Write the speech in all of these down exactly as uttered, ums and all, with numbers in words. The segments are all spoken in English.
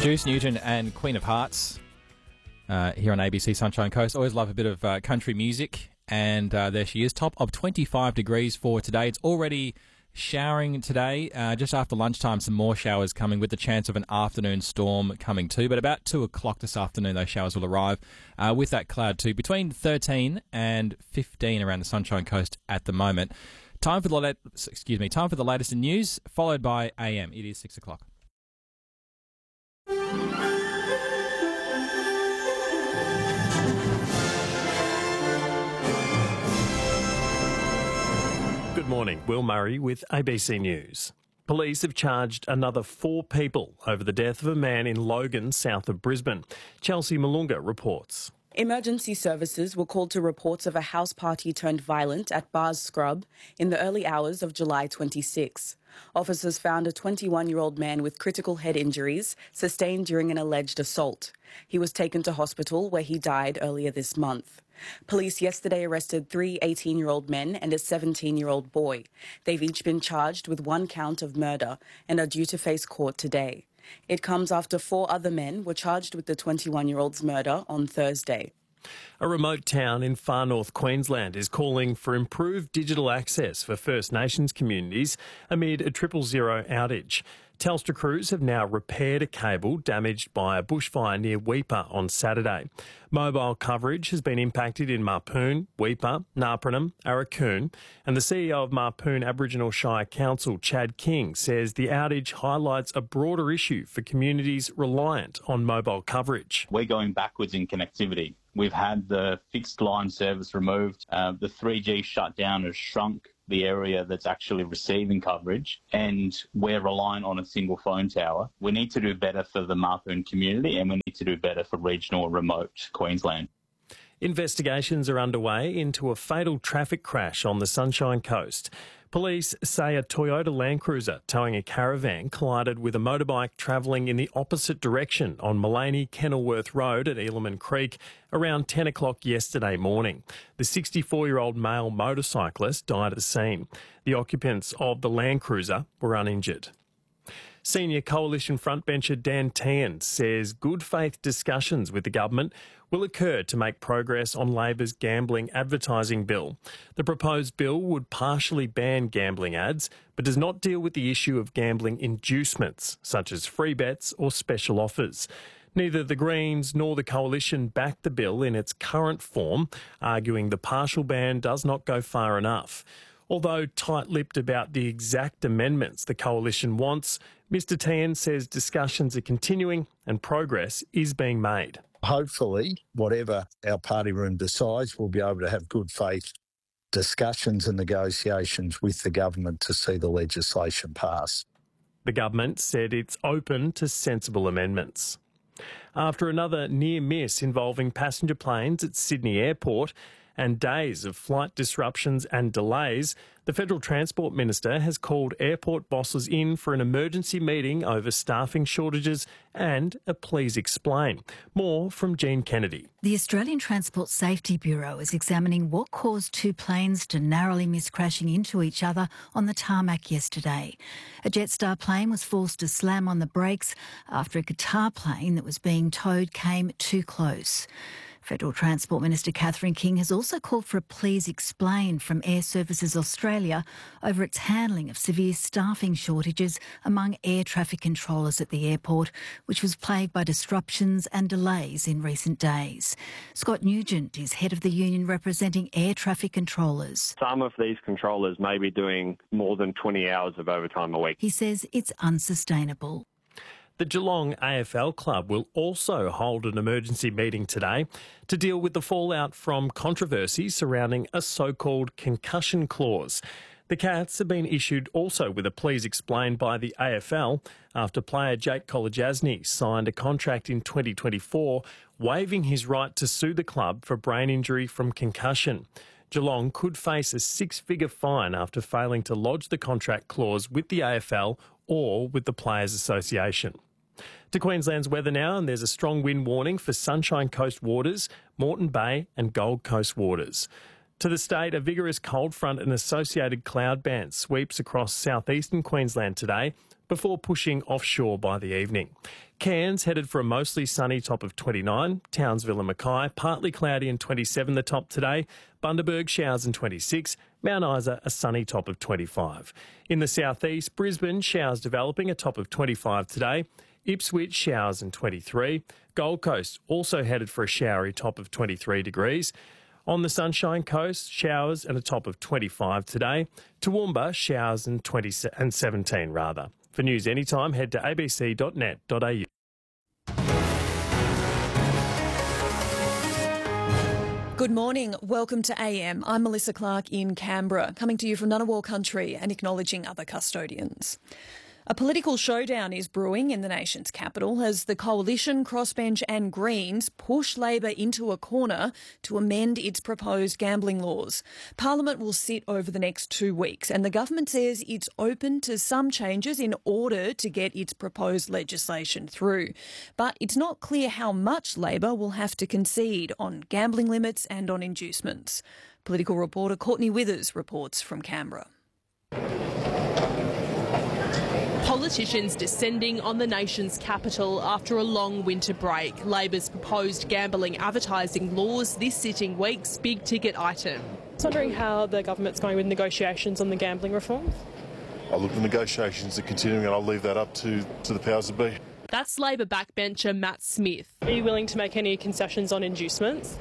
Juice Newton and Queen of Hearts uh, here on A B C Sunshine Coast. Always love a bit of uh, country music, and uh, there she is, top of twenty-five degrees for today. It's already showering today. Uh, just after lunchtime, some more showers coming with the chance of an afternoon storm coming too. But about two o'clock this afternoon, those showers will arrive uh, with that cloud too. Between thirteen and fifteen around the Sunshine Coast at the moment. Time for the lat- excuse me. Time for the latest in news, followed by A M. It is six o'clock. Good morning, Will Murray with A B C News. Police have charged another four people over the death of a man in Logan, south of Brisbane. Chelsea Malunga reports. Emergency services were called to reports of a house party turned violent at Bars Scrub in the early hours of July twenty-sixth. Officers found a twenty-one-year-old man with critical head injuries sustained during an alleged assault. He was taken to hospital where he died earlier this month. Police yesterday arrested three eighteen-year-old men and a seventeen-year-old boy. They've each been charged with one count of murder and are due to face court today. It comes after four other men were charged with the twenty-one-year-old's murder on Thursday. A remote town in far north Queensland is calling for improved digital access for First Nations communities amid a triple zero outage. Telstra crews have now repaired a cable damaged by a bushfire near Weipa on Saturday. Mobile coverage has been impacted in Mapoon, Weipa, Narpernam, Arakoon, and the C E O of Mapoon Aboriginal Shire Council, Chad King, says the outage highlights a broader issue for communities reliant on mobile coverage. We're going backwards in connectivity. We've had the fixed line service removed. Uh, the three G shutdown has shrunk the area that's actually receiving coverage, and we're reliant on a single phone tower. We need to do better for the Mapoon community, and we need to do better for regional and remote Queensland. Investigations are underway into a fatal traffic crash on the Sunshine Coast. Police say a Toyota Land Cruiser towing a caravan collided with a motorbike travelling in the opposite direction on Mullaney Kenilworth Road at Eelaman Creek around ten o'clock yesterday morning. The sixty-four-year-old male motorcyclist died at the scene. The occupants of the Land Cruiser were uninjured. Senior Coalition frontbencher Dan Tehan says good faith discussions with the government will occur to make progress on Labor's gambling advertising bill. The proposed bill would partially ban gambling ads, but does not deal with the issue of gambling inducements, such as free bets or special offers. Neither the Greens nor the Coalition backed the bill in its current form, arguing the partial ban does not go far enough. Although tight-lipped about the exact amendments the Coalition wants, Mr Tehan says discussions are continuing and progress is being made. Hopefully, whatever our party room decides, we'll be able to have good faith discussions and negotiations with the government to see the legislation pass. The government said it's open to sensible amendments. After another near miss involving passenger planes at Sydney Airport and days of flight disruptions and delays, the Federal Transport Minister has called airport bosses in for an emergency meeting over staffing shortages and a please explain. More from Jean Kennedy. The Australian Transport Safety Bureau is examining what caused two planes to narrowly miss crashing into each other on the tarmac yesterday. A Jetstar plane was forced to slam on the brakes after a Qatar plane that was being towed came too close. Federal Transport Minister Catherine King has also called for a please explain from Air Services Australia over its handling of severe staffing shortages among air traffic controllers at the airport, which was plagued by disruptions and delays in recent days. Scott Nugent is head of the union representing air traffic controllers. Some of these controllers may be doing more than twenty hours of overtime a week. He says it's unsustainable. The Geelong A F L club will also hold an emergency meeting today to deal with the fallout from controversy surrounding a so-called concussion clause. The Cats have been issued also with a please explain by the A F L after player Jake Kolodjasny signed a contract in twenty twenty-four waiving his right to sue the club for brain injury from concussion. Geelong could face a six-figure fine after failing to lodge the contract clause with the A F L or with the Players Association. To Queensland's weather now, and there's a strong wind warning for Sunshine Coast waters, Moreton Bay and Gold Coast waters. To the state, a vigorous cold front and associated cloud band sweeps across southeastern Queensland today, before pushing offshore by the evening. Cairns headed for a mostly sunny top of twenty-nine, Townsville and Mackay partly cloudy and twenty-seven the top today, Bundaberg showers and twenty-six, Mount Isa a sunny top of twenty-five. In the southeast, Brisbane showers developing a top of twenty-five today, Ipswich showers and twenty-three, Gold Coast also headed for a showery top of twenty-three degrees. On the Sunshine Coast, showers and a top of twenty-five today, Toowoomba showers and twenty and seventeen rather. For news anytime, head to a b c dot net dot a u. Good morning. Welcome to A M. I'm Melissa Clark in Canberra, coming to you from Ngunnawal country and acknowledging other custodians. A political showdown is brewing in the nation's capital as the Coalition, Crossbench and Greens push Labor into a corner to amend its proposed gambling laws. Parliament will sit over the next two weeks and the government says it's open to some changes in order to get its proposed legislation through. But it's not clear how much Labor will have to concede on gambling limits and on inducements. Political reporter Courtney Withers reports from Canberra. Politicians descending on the nation's capital after a long winter break. Labor's proposed gambling advertising laws this sitting week's big ticket item. I was wondering how the government's going with negotiations on the gambling reforms. I look, the negotiations are continuing and I'll leave that up to, to the powers that be. That's Labor backbencher Matt Smith. Are you willing to make any concessions on inducements?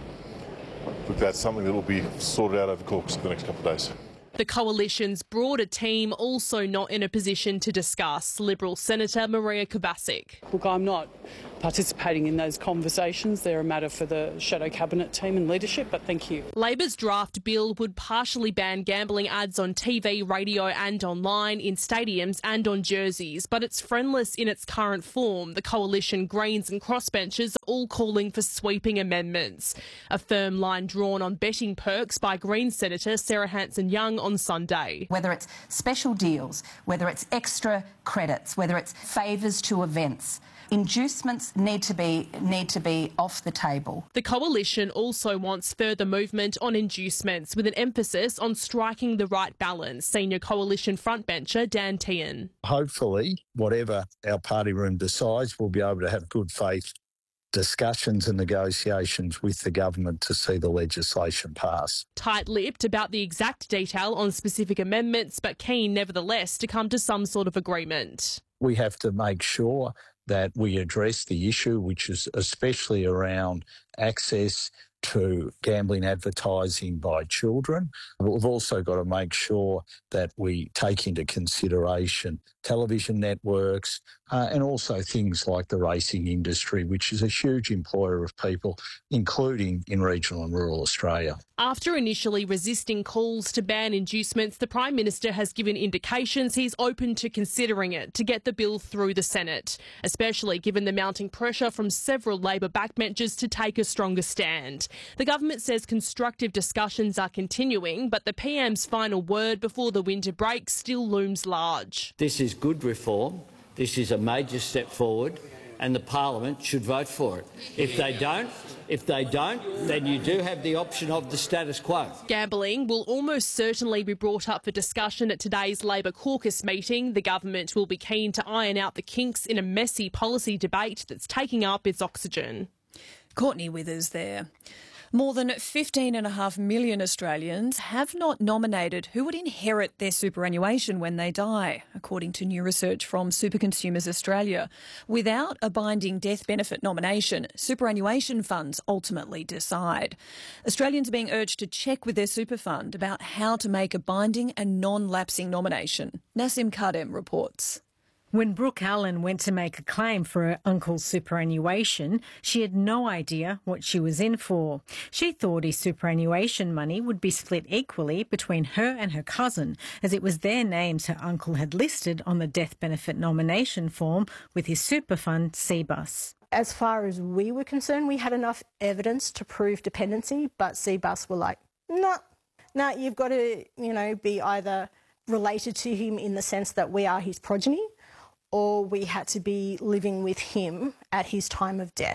Look, that's something that will be sorted out over the course of the next couple of days. The Coalition's broader team also not in a position to discuss. Liberal Senator Maria Kovacic. Look, I'm not participating in those conversations. They're a matter for the Shadow Cabinet team and leadership, but thank you. Labor's draft bill would partially ban gambling ads on T V, radio and online, in stadiums and on jerseys, but it's friendless in its current form. The Coalition, Greens and Crossbenchers are all calling for sweeping amendments. A firm line drawn on betting perks by Greens Senator Sarah Hanson-Young on Sunday. Whether it's special deals, whether it's extra credits, whether it's favours to events, inducements need to be need to be off the table. The Coalition also wants further movement on inducements with an emphasis on striking the right balance. Senior Coalition frontbencher Dan Tehan. Hopefully, whatever our party room decides, we'll be able to have good faith discussions and negotiations with the government to see the legislation pass. Tight-lipped about the exact detail on specific amendments, but keen nevertheless to come to some sort of agreement. We have to make sure that we address the issue, which is especially around access to gambling advertising by children. We've also got to make sure that we take into consideration television networks uh, and also things like the racing industry, which is a huge employer of people, including in regional and rural Australia. After initially resisting calls to ban inducements, the Prime Minister has given indications he's open to considering it to get the bill through the Senate, especially given the mounting pressure from several Labor backbenchers to take a stronger stand. The government says constructive discussions are continuing, but the P M's final word before the winter break still looms large. This is good reform. This is a major step forward, and the Parliament should vote for it. If they don't, if they don't, then you do have the option of the status quo. Gambling will almost certainly be brought up for discussion at today's Labor caucus meeting. The government will be keen to iron out the kinks in a messy policy debate that's taking up its oxygen. Courtney Withers there. More than fifteen point five million Australians have not nominated who would inherit their superannuation when they die, according to new research from Super Consumers Australia. Without a binding death benefit nomination, superannuation funds ultimately decide. Australians are being urged to check with their super fund about how to make a binding and non-lapsing nomination. Nassim Kadem reports. When Brooke Allen went to make a claim for her uncle's superannuation, she had no idea what she was in for. She thought his superannuation money would be split equally between her and her cousin, as it was their names her uncle had listed on the death benefit nomination form with his super fund, C B U S. As far as we were concerned, we had enough evidence to prove dependency, but C B U S were like, no, nah, no, nah, you've got to, you know, be either related to him in the sense that we are his progeny, or we had to be living with him at his time of death.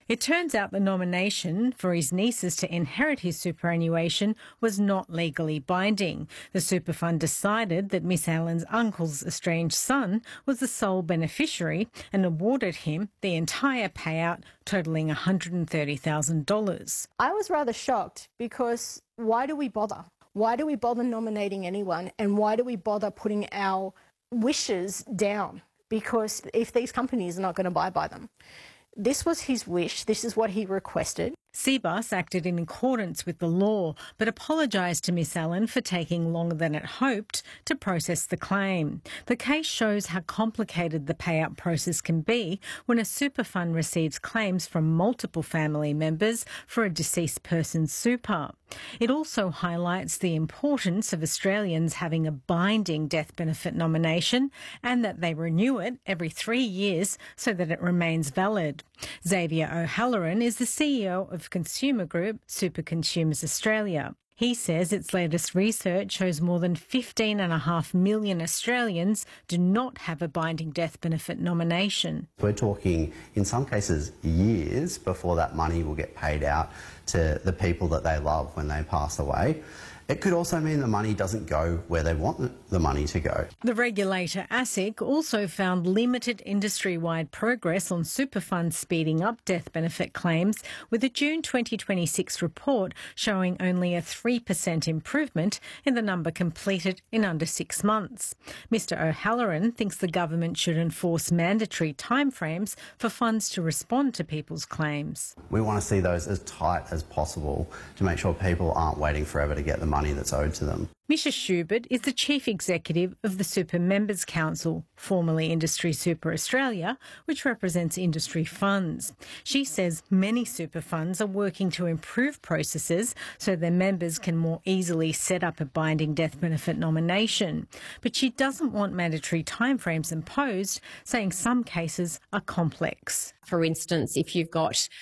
It turns out the nomination for his nieces to inherit his superannuation was not legally binding. The super fund decided that Miss Allen's uncle's estranged son was the sole beneficiary and awarded him the entire payout, totalling one hundred thirty thousand dollars. I was rather shocked because why do we bother? Why do we bother nominating anyone, and why do we bother putting our wishes down? Because if these companies are not going to buy by them. This was his wish. This is what he requested. Cbus acted in accordance with the law, but apologised to Miss Allen for taking longer than it hoped to process the claim. The case shows how complicated the payout process can be when a super fund receives claims from multiple family members for a deceased person's super. It also highlights the importance of Australians having a binding death benefit nomination and that they renew it every three years so that it remains valid. Xavier O'Halloran is the C E O of consumer group Super Consumers Australia. He says its latest research shows more than fifteen point five million Australians do not have a binding death benefit nomination. We're talking, in some cases, years before that money will get paid out to the people that they love when they pass away. It could also mean the money doesn't go where they want the money to go. The regulator ASIC also found limited industry-wide progress on super funds speeding up death benefit claims, with a June twenty twenty-six report showing only a three percent improvement in the number completed in under six months. Mr O'Halloran thinks the government should enforce mandatory timeframes for funds to respond to people's claims. We want to see those as tight as possible to make sure people aren't waiting forever to get the money that's owed to them. Misha Schubert is the Chief Executive of the Super Members Council, formerly Industry Super Australia, which represents industry funds. She says many super funds are working to improve processes so their members can more easily set up a binding death benefit nomination. But she doesn't want mandatory timeframes imposed, saying some cases are complex. For instance, if you've got